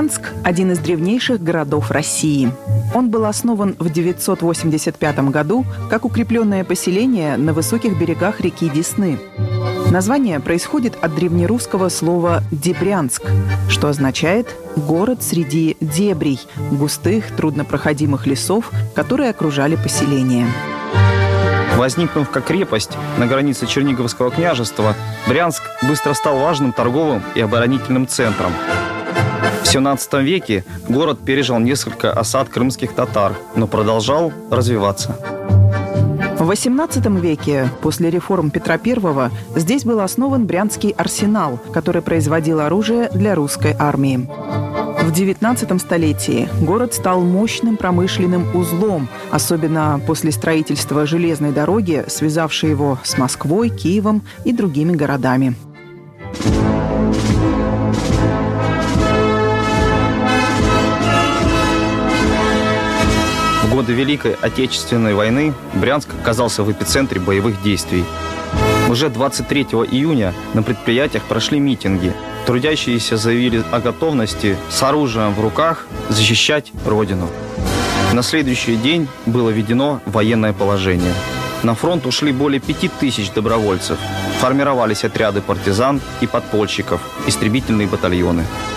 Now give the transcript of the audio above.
Брянск – один из древнейших городов России. Он был основан в 985 году как укрепленное поселение на высоких берегах реки Десны. Название происходит от древнерусского слова «дебрянск», что означает «город среди дебрей» – густых, труднопроходимых лесов, которые окружали поселение. Возникнув как крепость на границе Черниговского княжества, Брянск быстро стал важным торговым и оборонительным центром. В XVII веке город пережил несколько осад крымских татар, но продолжал развиваться. В XVIII веке, после реформ Петра I, здесь был основан Брянский арсенал, который производил оружие для русской армии. В XIX столетии город стал мощным промышленным узлом, особенно после строительства железной дороги, связавшей его с Москвой, Киевом и другими городами. В годы Великой Отечественной войны Брянск оказался в эпицентре боевых действий. Уже 23 июня на предприятиях прошли митинги. Трудящиеся заявили о готовности с оружием в руках защищать Родину. На следующий день было введено военное положение. На фронт ушли более 5000 добровольцев. Формировались отряды партизан и подпольщиков, истребительные батальоны.